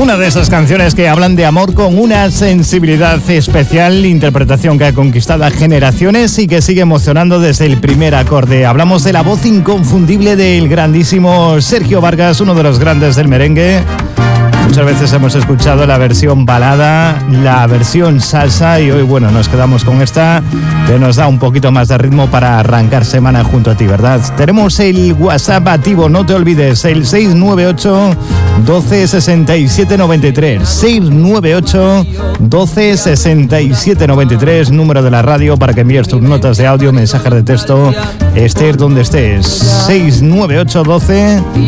Una de esas canciones que hablan de amor con una sensibilidad especial, interpretación que ha conquistado a generaciones y que sigue emocionando desde el primer acorde. Hablamos de la voz inconfundible del grandísimo Sergio Vargas, uno de los grandes del merengue. Muchas veces hemos escuchado la versión balada, la versión salsa y hoy, bueno, nos quedamos con esta que nos da un poquito más de ritmo para arrancar semana junto a ti, ¿verdad? Tenemos el WhatsApp activo, no te olvides, el 698 12 67 93, 698 12 67 93, número de la radio para que envíes tus notas de audio, mensajes de texto, estés donde estés, 698 12